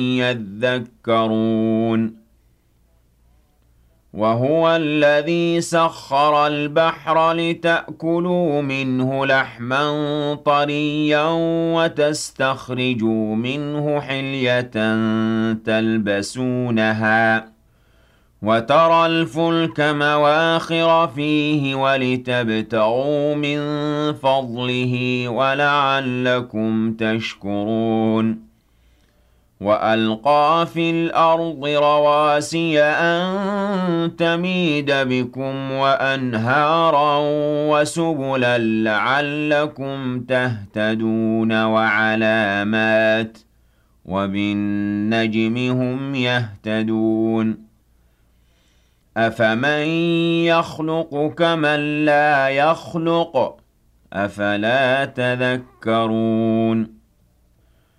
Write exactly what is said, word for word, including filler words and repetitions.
يذكرون وهو الذي سخر البحر لتأكلوا منه لحما طريا وتستخرجوا منه حلية تلبسونها وترى الفلك مواخر فيه ولتبتغوا من فضله ولعلكم تشكرون وألقى في الأرض رواسي أن تميد بكم وأنهارا وسبلا لعلكم تهتدون وعلامات وبالنجم هم يهتدون أفمن يخلق كمن لا يخلق أفلا تذكرون